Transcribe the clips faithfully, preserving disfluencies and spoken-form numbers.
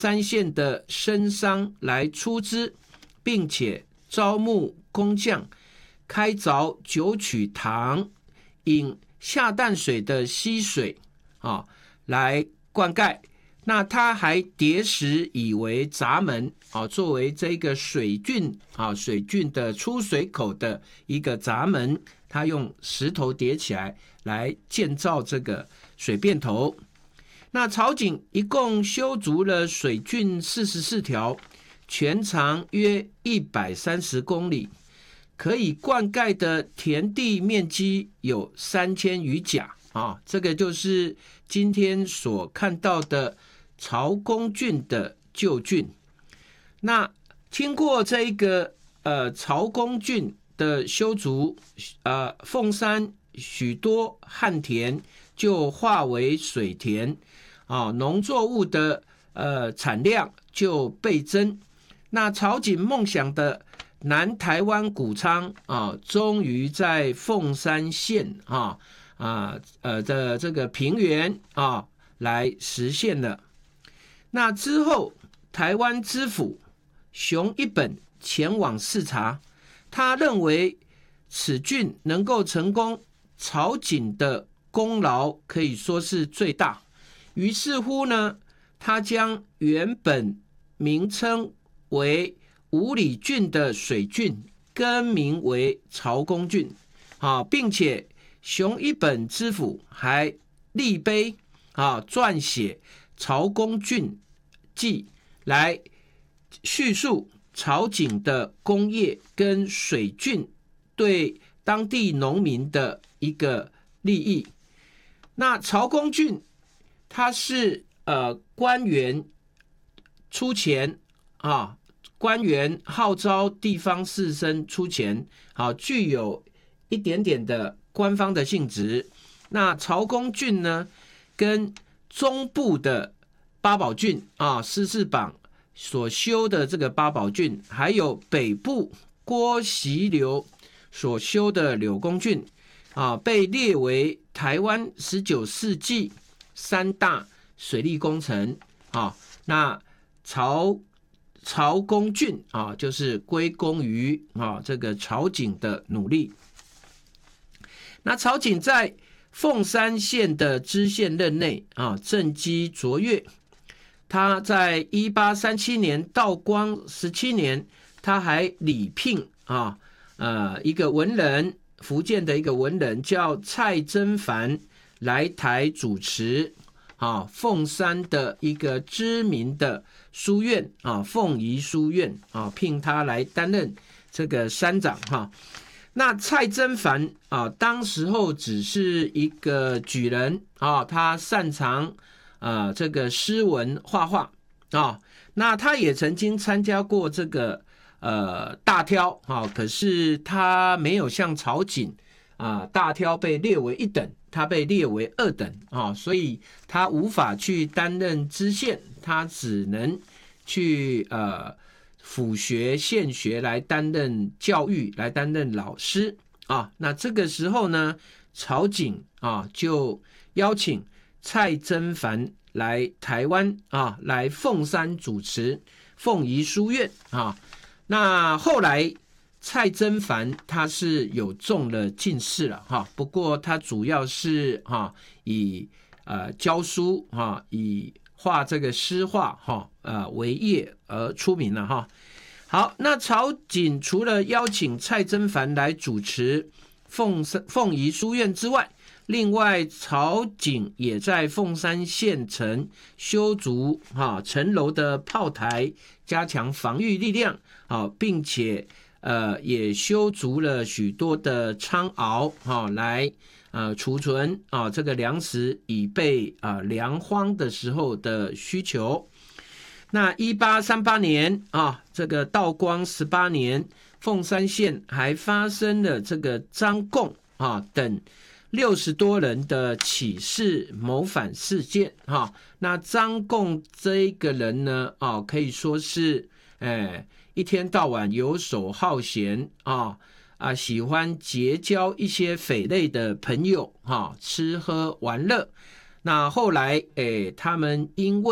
山县的生商来出资，并且招募工匠，开凿九曲塘，引下淡水的溪水啊来灌溉。那他还叠石以为闸门啊，作为这个水郡啊水郡的出水口的一个闸门，他用石头叠起来来建造这个水便头。那曹景一共修筑了水郡四十四条，全长约一百三十公里，可以灌溉的田地面积有三千余甲啊，这个就是今天所看到的曹公郡的旧郡。那经过这个呃曹公郡的修筑，呃凤山许多旱田就化为水田啊，农作物的呃产量就倍增。那曹景梦想的南台湾谷仓啊，终于在凤山县啊啊呃的这个平原啊来实现了。那之后，台湾知府熊一本前往视察，他认为此郡能够成功，曹景的功劳可以说是最大。于是乎呢，他将原本名称为五里郡的水郡更名为曹公郡啊，并且熊一本知府还立碑啊，撰写曹公郡记来叙述曹景的工业跟水郡对当地农民的一个利益。那曹公郡它是呃官员出钱啊，官员号召地方士绅出钱，好，具有一点点的官方的性质。那曹公郡呢，跟中部的八宝郡啊，施世榜所修的这个八宝郡，还有北部郭习流所修的柳公郡啊，被列为台湾十九世纪三大水利工程啊。那曹曹公郡啊，就是归功于啊这个曹景的努力。那曹景在凤山县的知县任内啊，政绩卓越。他在一八三七年道光十七年，他还礼聘啊呃一个文人，福建的一个文人叫蔡曾凡来台主持啊凤山的一个知名的书院啊凤仪书院啊，聘他来担任这个山长哈、啊。那蔡曾凡啊，当时候只是一个举人啊，他擅长呃，这个诗文画画啊，那他也曾经参加过这个呃大挑啊，可是他没有像曹景啊，大挑被列为一等，他被列为二等啊，所以他无法去担任知县，他只能去呃府学县学来担任教育，来担任老师啊。那这个时候呢，曹景啊就邀请蔡曾凡来台湾啊，来凤山主持凤仪书院啊。那后来蔡曾凡他是有中了进士了哈，不过他主要是哈以呃教书哈，以画这个诗画哈呃为业而出名了哈。好，那曹景除了邀请蔡曾凡来主持凤凤仪书院之外，另外，曹景也在凤山县城修筑啊城楼的炮台，加强防御力量啊，并且呃也修筑了许多的仓坳啊，来呃储存啊这个粮食，以备啊粮荒的时候的需求。那一八三八年啊，这个道光十八年，凤山县还发生了这个张贡啊等六十多人的起事谋反事件哈。那张贡这一个人呢啊，可以说是哎一天到晚游手好闲啊啊，喜欢结交一些匪类的朋友哈，吃喝玩乐。那后来哎，他们因为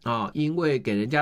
啊，因为给人家